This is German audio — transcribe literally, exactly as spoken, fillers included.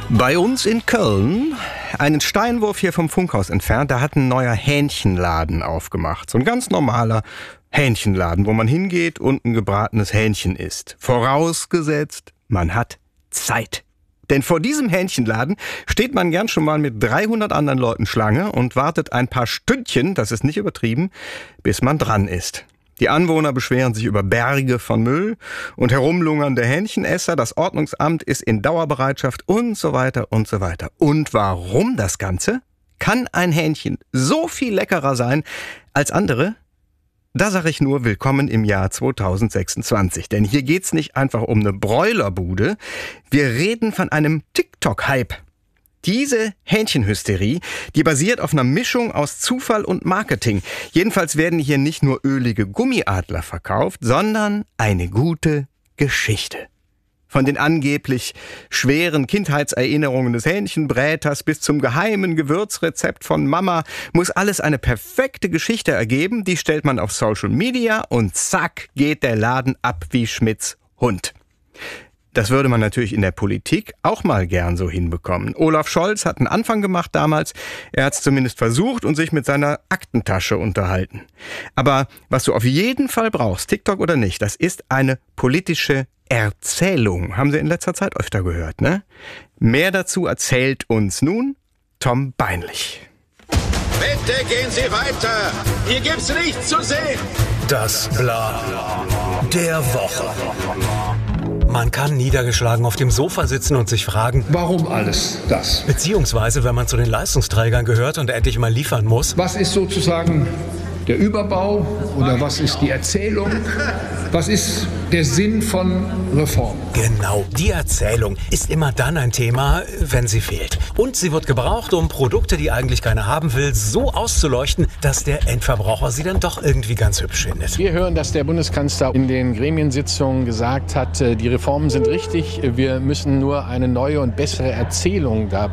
Bei uns in Köln, einen Steinwurf hier vom Funkhaus entfernt, da hat ein neuer Hähnchenladen aufgemacht. So ein ganz normaler Hähnchenladen, wo man hingeht und ein gebratenes Hähnchen isst. Vorausgesetzt, man hat Zeit. Denn vor diesem Hähnchenladen steht man gern schon mal mit dreihundert anderen Leuten Schlange und wartet ein paar Stündchen, das ist nicht übertrieben, bis man dran ist. Die Anwohner beschweren sich über Berge von Müll und herumlungernde Hähnchenesser. Das Ordnungsamt ist in Dauerbereitschaft und so weiter und so weiter. Und warum das Ganze? Kann ein Hähnchen so viel leckerer sein als andere? Da sage ich nur, willkommen im Jahr zweitausendsechsundzwanzig. Denn hier geht's nicht einfach um eine Bräulerbude. Wir reden von einem TikTok-Hype. Diese Hähnchenhysterie, die basiert auf einer Mischung aus Zufall und Marketing. Jedenfalls werden hier nicht nur ölige Gummiadler verkauft, sondern eine gute Geschichte. Von den angeblich schweren Kindheitserinnerungen des Hähnchenbräters bis zum geheimen Gewürzrezept von Mama muss alles eine perfekte Geschichte ergeben. Die stellt man auf Social Media und zack geht der Laden ab wie Schmidts Hund. Das würde man natürlich in der Politik auch mal gern so hinbekommen. Olaf Scholz hat einen Anfang gemacht damals. Er hat es zumindest versucht und sich mit seiner Aktentasche unterhalten. Aber was du auf jeden Fall brauchst, TikTok oder nicht, das ist eine politische Erzählung. Haben Sie in letzter Zeit öfter gehört, ne? Mehr dazu erzählt uns nun Tom Beinlich. Bitte gehen Sie weiter. Hier gibt's nichts zu sehen. Das Bla der Woche. Man kann niedergeschlagen auf dem Sofa sitzen und sich fragen, warum alles das? Beziehungsweise, wenn man zu den Leistungsträgern gehört und endlich mal liefern muss. Was ist sozusagen der Überbau oder was ist die Erzählung? Was ist der Sinn von Reform? Genau, die Erzählung ist immer dann ein Thema, wenn sie fehlt. Und sie wird gebraucht, um Produkte, die eigentlich keiner haben will, so auszuleuchten, dass der Endverbraucher sie dann doch irgendwie ganz hübsch findet. Wir hören, dass der Bundeskanzler in den Gremiensitzungen gesagt hat, die Reformen sind richtig, wir müssen nur eine neue und bessere Erzählung da